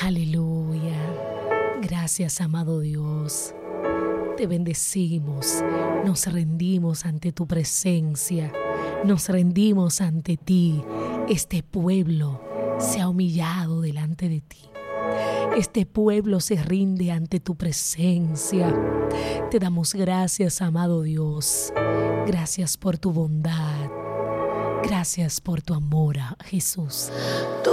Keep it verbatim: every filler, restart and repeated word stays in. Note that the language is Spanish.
Aleluya. Gracias, amado Dios. Te bendecimos, nos rendimos ante tu presencia, nos rendimos ante ti. Este pueblo se ha humillado delante de ti. Este pueblo se rinde ante tu presencia. Te damos gracias, amado Dios. Gracias por tu bondad. Gracias por tu amor, Jesús.